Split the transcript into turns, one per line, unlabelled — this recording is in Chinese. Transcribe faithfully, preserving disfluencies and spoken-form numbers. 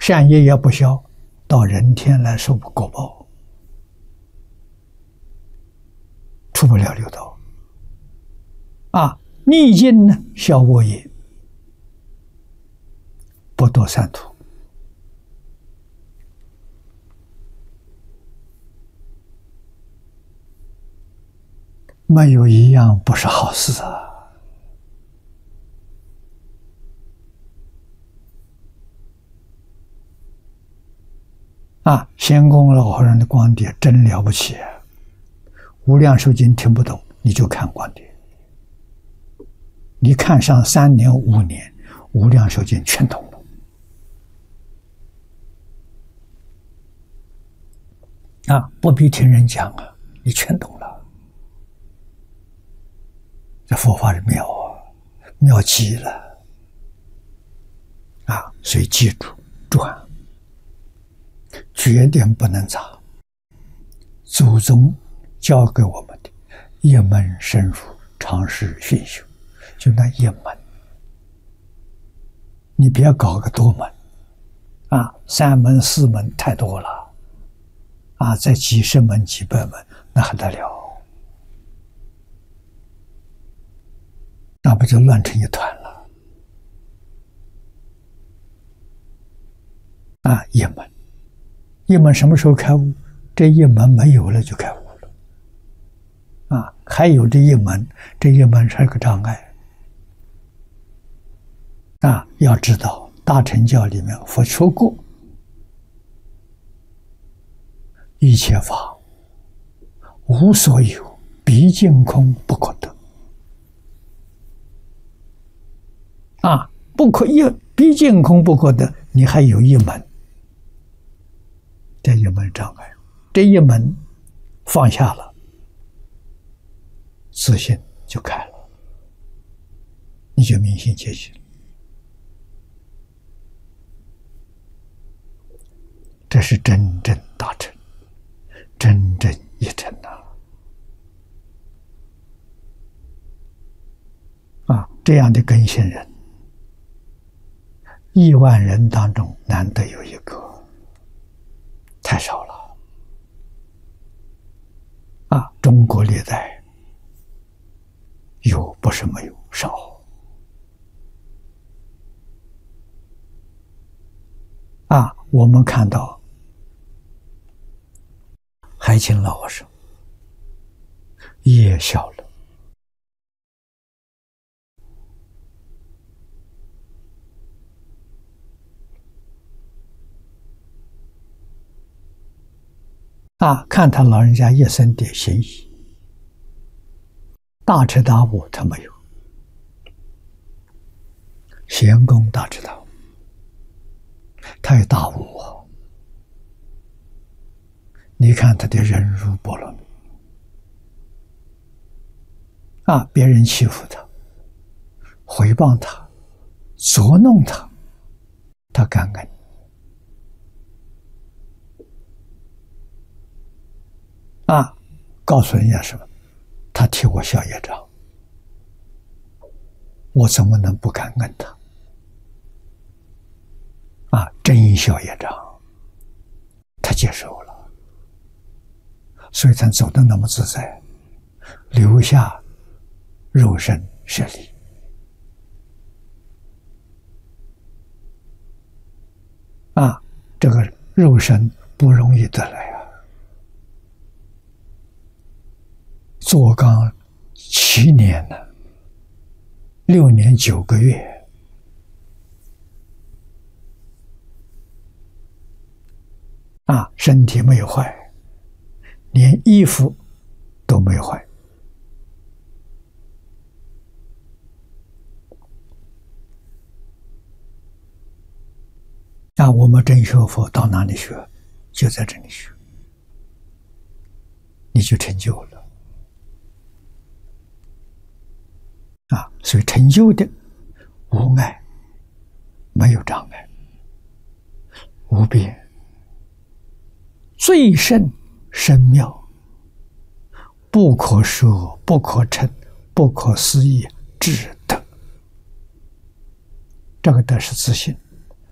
善业也不消，到人天来受果报，出不了六道。啊，逆境呢，消恶业，不堕三途。没有一样不是好事啊！啊，仙公老和尚的光碟真了不起啊！无量寿经听不懂，你就看光碟，你看上三年五年，无量寿经全懂了。啊，不必听人讲啊，你全懂了。这佛法是妙啊，妙极了啊！所以记住，转，绝对不能杂。祖宗教给我们的一门深入，常识熏修，就那一门。你别搞个多门啊，三门四门太多了啊，再几十门几百门，那还得了？那不就乱成一团了？啊，一门，一门什么时候开悟？这一门没有了就开悟了。啊，还有这一门，这一门是个障碍。啊，要知道大乘教里面佛说过，一切法无所有，毕竟空不可得。啊，不可一，毕竟空不可得，你还有一门，这一门障碍，这一门放下了，自信就开了，你就明心见性。这是真正大乘，真正一乘呐！啊，这样的根性人，亿万人当中难得有一个，太少了。啊，中国历代有不是没有，少。啊，我们看到海清老和尚也小了。啊，看他老人家一生的心意，大彻大悟他没有，贤公大彻大悟，他有大悟啊！你看他的忍辱波罗蜜啊，别人欺负他、诽谤他、捉弄他，他感恩。啊，告诉人家什么？他替我消业障，我怎么能不感恩他？啊，真消业障，他接受了，所以才走得那么自在，留下肉身舍利。啊，这个肉身不容易得来啊。做刚七年了，六年九个月，啊，身体没有坏，连衣服都没有坏。啊，我们真学佛到哪里学？就在这里学，你就成就了。啊，所以成就的无碍，没有障碍，无边，最胜深妙，不可说、不可称、不可思议智德。这个德是自信。